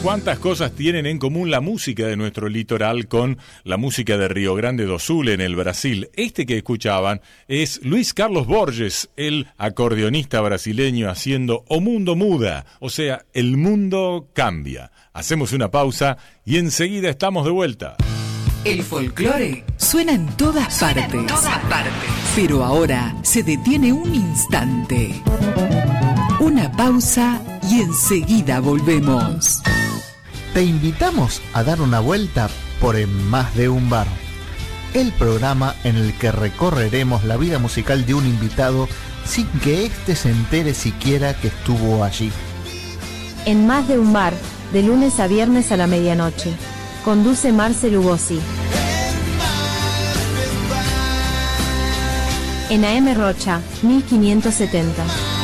¿Cuántas cosas tienen en común la música de nuestro litoral con la música de Río Grande do Sul en el Brasil? Este que escuchaban es Luis Carlos Borges, el acordeonista brasileño haciendo O Mundo Muda, o sea, el mundo cambia. Hacemos una pausa y enseguida estamos de vuelta. El folclore suena en todas partes. Pero ahora se detiene un instante. Una pausa y enseguida volvemos. Te invitamos a dar una vuelta por En Más de un Bar, el programa en el que recorreremos la vida musical de un invitado sin que éste se entere siquiera que estuvo allí. En Más de un Bar, de lunes a viernes a la medianoche. Conduce Marcel Ugosi. En AM Rocha, 1570.